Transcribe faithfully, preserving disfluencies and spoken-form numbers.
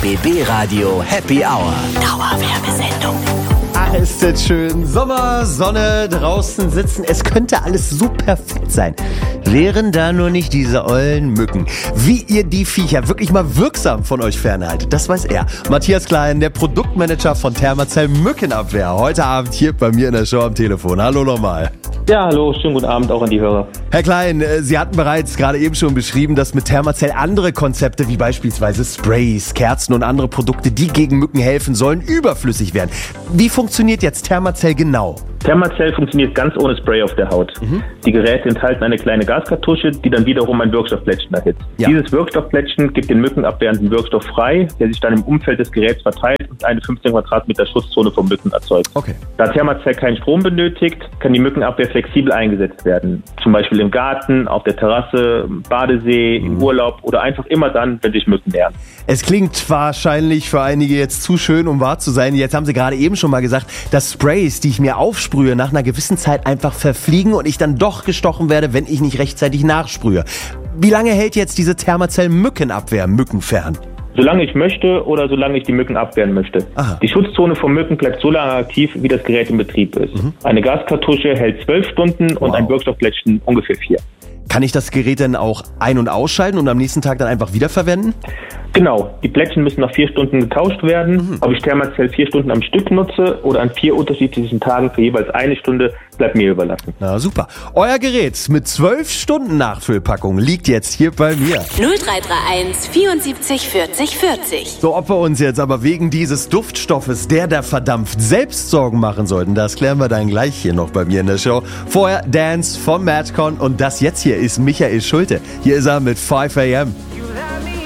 B B Radio Happy Hour. Dauerwerbesendung. Ach, ist das schön. Sommer, Sonne, draußen sitzen. Es könnte alles so perfekt sein. Wären da nur nicht diese ollen Mücken. Wie ihr die Viecher wirklich mal wirksam von euch fernhaltet, das weiß er. Matthias Klein, der Produktmanager von Thermacell Mückenabwehr. Heute Abend hier bei mir in der Show am Telefon. Hallo nochmal. Ja, hallo, schönen guten Abend auch an die Hörer. Herr Klein, Sie hatten bereits gerade eben schon beschrieben, dass mit Thermacell andere Konzepte wie beispielsweise Sprays, Kerzen und andere Produkte, die gegen Mücken helfen sollen, überflüssig werden. Wie funktioniert jetzt Thermacell genau? Thermacell funktioniert ganz ohne Spray auf der Haut. Mhm. Die Geräte enthalten eine kleine Gaskartusche, die dann wiederum ein Wirkstoffplättchen erhitzt. Ja. Dieses Wirkstoffplättchen gibt den mückenabwehrenden Wirkstoff frei, der sich dann im Umfeld des Geräts verteilt und eine fünfzehn Quadratmeter Schutzzone vor Mücken erzeugt. Okay. Da Thermacell keinen Strom benötigt, kann die Mückenabwehr flexibel eingesetzt werden. Zum Beispiel im Garten, auf der Terrasse, im Badesee, mhm. im Urlaub oder einfach immer dann, wenn sich Mücken nähern. Es klingt wahrscheinlich für einige jetzt zu schön, um wahr zu sein. Jetzt haben Sie gerade eben schon mal gesagt, dass Sprays, die ich mir aufsprühe, nach einer gewissen Zeit einfach verfliegen und ich dann doch gestochen werde, wenn ich nicht rechtzeitig nachsprühe. Wie lange hält jetzt diese Thermacell Mückenabwehr Mücken fern? Solange ich möchte oder solange ich die Mücken abwehren möchte. Aha. Die Schutzzone vor Mücken bleibt so lange aktiv, wie das Gerät in Betrieb ist. Mhm. Eine Gaskartusche hält zwölf Stunden und wow. ein Wirkstoffplättchen ungefähr vier. Kann ich das Gerät denn auch ein- und ausschalten und am nächsten Tag dann einfach wiederverwenden? Genau, die Plättchen müssen nach vier Stunden getauscht werden. Mhm. Ob ich Thermacell vier Stunden am Stück nutze oder an vier unterschiedlichen Tagen für jeweils eine Stunde, bleibt mir überlassen. Na super. Euer Gerät mit zwölf Stunden Nachfüllpackung liegt jetzt hier bei mir. null drei drei eins vierundsiebzig vierzig vierzig. So, ob wir uns jetzt aber wegen dieses Duftstoffes, der da verdampft, selbst Sorgen machen sollten, das klären wir dann gleich hier noch bei mir in der Show. Vorher Dance von Madcon und das jetzt hier ist Michael Schulte. Hier ist er mit five a m